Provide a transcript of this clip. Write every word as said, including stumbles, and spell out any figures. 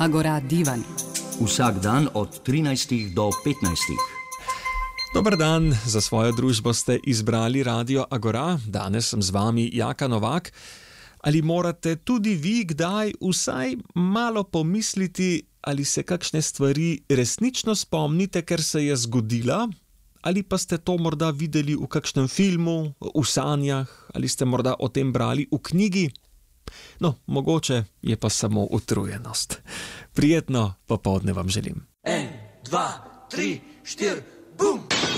Agora divan. Vsak dan od trinajstih do petnajstih. Dober dan, za svojo družbo ste izbrali Radio Agora. Danes sem z vami Jaka Novak. Ali morate tudi vi kdaj vsaj malo pomisliti, ali se kakšne stvari resnično spomnite, ker se je zgodila? Ali pa ste to morda videli v kakšnem filmu, v sanjah, ali ste morda o tem brali v knjigi? No, mogoče je pa samo utrujenost. Prijetno popoldne vam želim. En, dva, tri, štiri, bum!